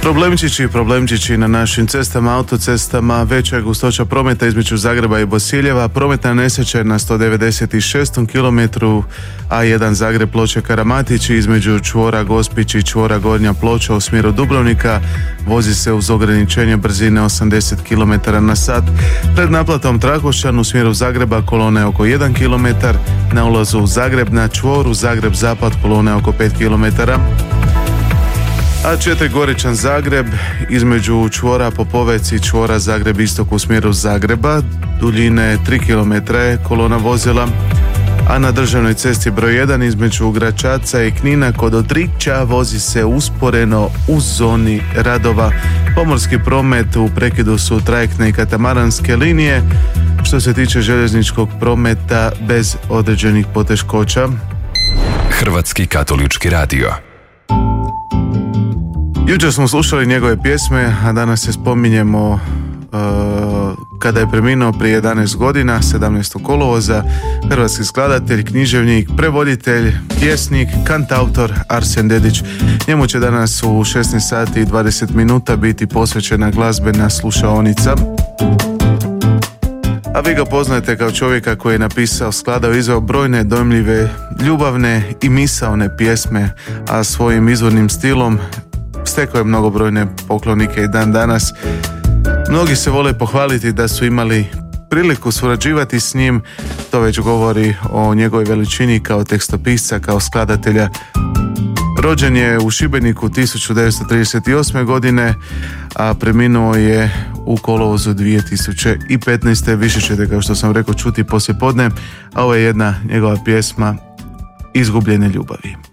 Problemčići na našim cestama, autocestama, veća gustoća prometa između Zagreba i Bosiljeva, prometna nesreća je na 196. kilometru A1 Zagreb Ploče Karamatić između čvora Gospić i čvora Gornja Ploča u smjeru Dubrovnika, vozi se uz ograničenje brzine 80 km na sat. Pred naplatom Trakošćan u smjeru Zagreba kolona je oko 1 km, na ulazu u Zagreb na čvoru Zagreb Zapad kolona je oko 5 km. A4 Goričan Zagreb između čvora Popovec i čvora Zagreb Istok u smjeru Zagreba duljine 3 km je kolona vozila, a na državnoj cesti broj 1 između Gračaca i Knina kod Odriča vozi se usporeno u zoni radova. Pomorski promet u prekidu su trajektne i katamaranske linije. Što se tiče željezničkog prometa bez određenih poteškoća. Hrvatski katolički radio. Jučer smo slušali njegove pjesme, a danas se spominjemo kada je preminuo prije 11 godina, 17. kolovoza, hrvatski skladatelj, književnik, prevoditelj, pjesnik, kantautor Arsen Dedić. Njemu će danas u 16 sati i 20 minuta biti posvećena glazbena slušaonica. A vi ga poznajete kao čovjeka koji je napisao, skladao i izveo brojne dojmljive, ljubavne i misaone pjesme, a svojim izvornim stilom stekao je mnogobrojne poklonike i dan danas. Mnogi se vole pohvaliti da su imali priliku surađivati s njim, to već govori o njegovoj veličini kao tekstopisca, kao skladatelja. Rođen je u Šibeniku 1938. godine, a preminuo je u kolovozu 2015. Više ćete, kao što sam rekao, čuti poslijepodne, a ovo je jedna njegova pjesma Izgubljene ljubavi.